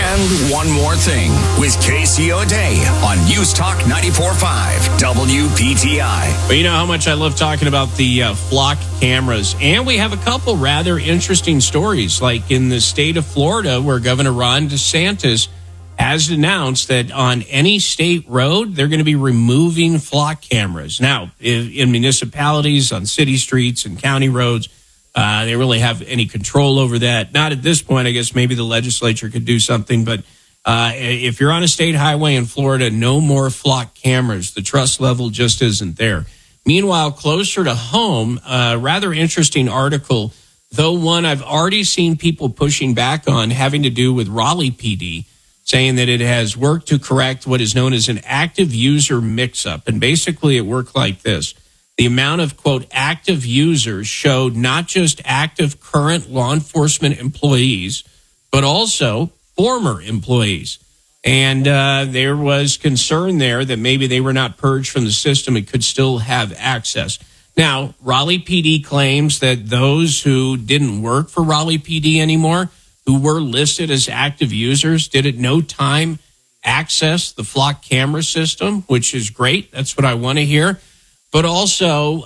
And one more thing with Casey O'Day on News Talk 94.5 WPTI. Well, you know how much I love talking about the flock cameras. And we have a couple rather interesting stories, like in the state of Florida, where Governor Ron DeSantis has announced that on any state road, they're going to be removing flock cameras. Now, in municipalities, on city streets and county roads, they really have any control over that. Not at this point. I guess maybe the legislature could do something. But if you're on a state highway in Florida, no more flock cameras. The trust level just isn't there. Meanwhile, closer to home, a rather interesting article, though one I've already seen people pushing back on, having to do with Raleigh PD, saying that it has worked to correct what is known as an active user mix-up. And basically it worked like this. The amount of, quote, active users showed not just active current law enforcement employees, but also former employees. And there was concern there that maybe they were not purged from the system and could still have access. Now, Raleigh PD claims that those who didn't work for Raleigh PD anymore, who were listed as active users, did at no time access the flock camera system, which is great. That's what I want to hear. But also,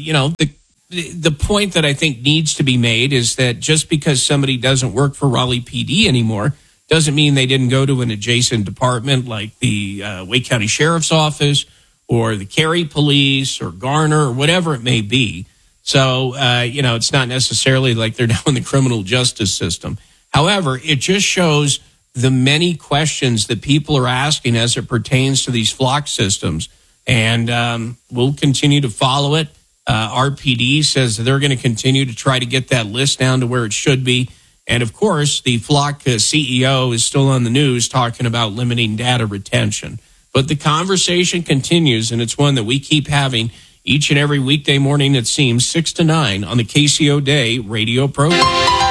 the point that I think needs to be made is that just because somebody doesn't work for Raleigh PD anymore doesn't mean they didn't go to an adjacent department like the Wake County Sheriff's Office or the Cary Police or Garner or whatever it may be. So, it's not necessarily like they're now in the criminal justice system. However, it just shows the many questions that people are asking as it pertains to these flock systems. And we'll continue to follow it. RPD says they're going to continue to try to get that list down to where it should be. And, of course, the flock CEO is still on the news talking about limiting data retention. But the conversation continues, and it's one that we keep having each and every weekday morning, it seems, 6 to 9 on the Casey O'Day radio program.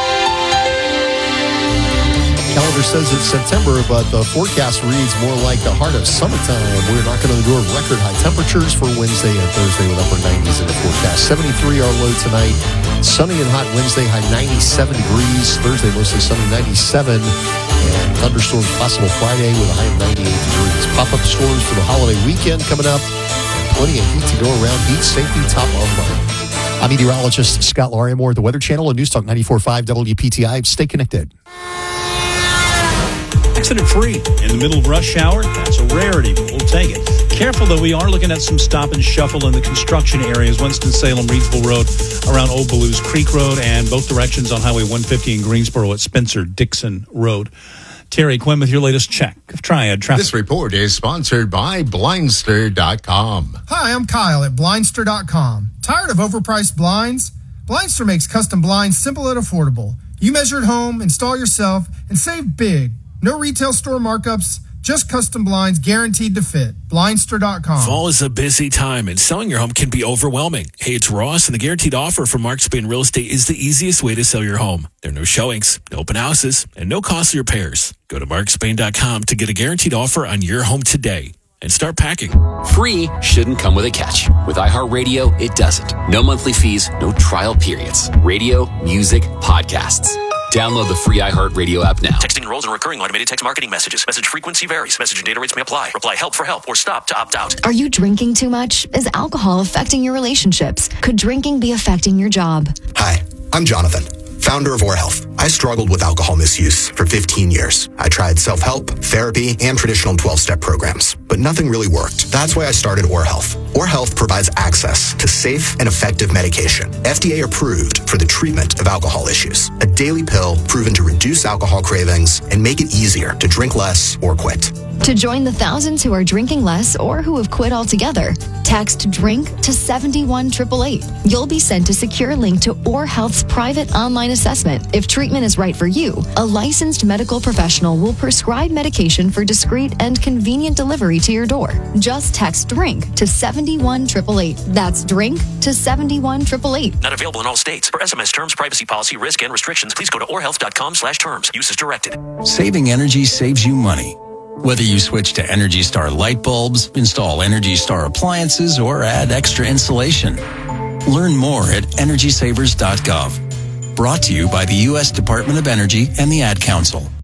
Calendar says it's September, but the forecast reads more like the heart of summertime. We're knocking on the door of record high temperatures for Wednesday and Thursday with upper 90s in the forecast. 73 our low tonight. Sunny and hot Wednesday, high 97 degrees. Thursday, mostly sunny, 97. And thunderstorms possible Friday with a high of 98 degrees. Pop-up storms for the holiday weekend coming up. And plenty of heat to go around. Heat safety top of mind. I'm meteorologist Scott Lariamore at the Weather Channel and News Talk 94.5 WPTI. Stay connected. Accident-free in the middle of rush hour. That's a rarity, but we'll take it. Careful, though, we are looking at some stop and shuffle in the construction areas. Winston-Salem, Reedsville Road, around Old Ballew's Creek Road, and both directions on Highway 150 in Greensboro at Spencer-Dixon Road. Terry Quinn with your latest check of Triad traffic. This report is sponsored by Blindster.com. Hi, I'm Kyle at Blindster.com. Tired of overpriced blinds? Blindster makes custom blinds simple and affordable. You measure at home, install yourself, and save big. No retail store markups, just custom blinds guaranteed to fit. Blindster.com. Fall is a busy time, and selling your home can be overwhelming. Hey, it's Ross, and the guaranteed offer from Mark Spain Real Estate is the easiest way to sell your home. There are no showings, no open houses, and no costly repairs. Go to markspain.com to get a guaranteed offer on your home today and start packing. Free shouldn't come with a catch. With iHeartRadio, it doesn't. No monthly fees, no trial periods. Radio, music, podcasts. Download the free iHeartRadio app now. Texting enrolls in recurring automated text marketing messages. Message frequency varies. Message and data rates may apply. Reply help for help or stop to opt out. Are you drinking too much? Is alcohol affecting your relationships? Could drinking be affecting your job? Hi, I'm Jonathan, founder of OrHealth. I struggled with alcohol misuse for 15 years. I tried self-help, therapy, and traditional 12-step programs, but nothing really worked. That's why I started OrHealth. OrHealth provides access to safe and effective medication, FDA approved for the treatment of alcohol issues. A daily pill proven to reduce alcohol cravings and make it easier to drink less or quit. To join the thousands who are drinking less or who have quit altogether, text DRINK to 71888. You'll be sent a secure link to OrHealth's private online assessment. If treatment is right for you, a licensed medical professional will prescribe medication for discreet and convenient delivery to your door. Just text DRINK to 71888. That's DRINK to 71888. Not available in all states. For SMS terms, privacy policy, risk, and restrictions, please go to orhealth.com/terms. Use as directed. Saving energy saves you money. Whether you switch to Energy Star light bulbs, install Energy Star appliances, or add extra insulation. Learn more at EnergySavers.gov. Brought to you by the U.S. Department of Energy and the Ad Council.